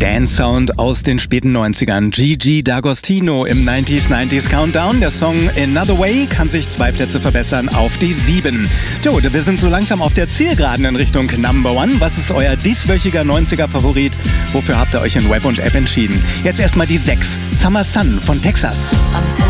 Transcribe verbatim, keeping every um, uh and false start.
Dance-Sound aus den späten neunzigern. Gigi D'Agostino im neunziger neunzig Countdown. Der Song Another Way kann sich zwei Plätze verbessern auf die sieben. Jo, wir sind so langsam auf der Zielgeraden in Richtung Number One. Was ist euer dieswöchiger neunziger-Favorit? Wofür habt ihr euch in Web und App entschieden? Jetzt erstmal die sechs. Summer Sun von Texas.